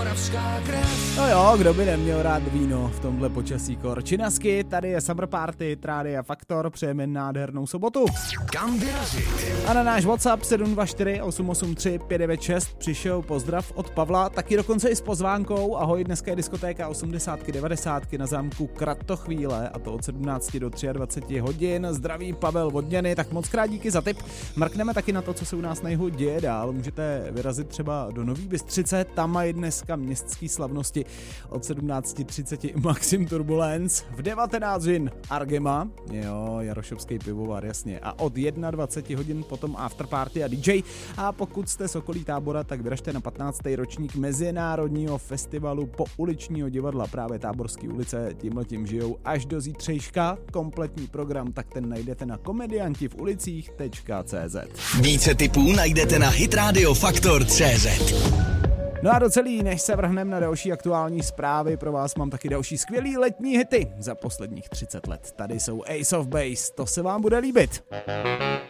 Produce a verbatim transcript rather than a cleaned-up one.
moravská krev. No jo, kdo by neměl rád víno v tomhle počasí kor. Činasky, tady je Summer Party, Rádia Faktor, přejeme nádhernou sobotu. Kam vyrazit? A na náš WhatsApp sedm dva čtyři osm osm tři pět devět šest přišel pozdrav od Pavla, taky dokonce i s pozvánkou. Ahoj, dneska je diskotéka osmdesátky, devadesátky na zámku Kratochvíle a to od sedmnácti do dvaceti tří hodin. Zdraví Pavel Vodňany, tak moc krát díky za tip. Mrkneme taky na to, co se u nás nejhůř děje dál. Můžete vyrazit třeba do Nový Bystřice, tam mají dneska městský slavnosti od sedmnáct třicet Maxim Turbulence, v devatenáct hodin Argema, jo, Jarošovský pivovar, jasně, a od dvacet jedna hodin potom afterparty a dý džej. A pokud jste z okolí Tábora, tak vyražte na patnáctý ročník Mezinárodního festivalu pouličního divadla. Právě Táborský ulice tímhletím žijou až do zítřejška. Kompletní program tak ten najdete na komedianti v ulicích tečka cé zet. Více tipů najdete na hitradio faktor tečka cé zet. No a do celý, než se vrhneme na další aktuální zprávy, pro vás mám taky další skvělý letní hity za posledních třicet let. Tady jsou Ace of Base, to se vám bude líbit.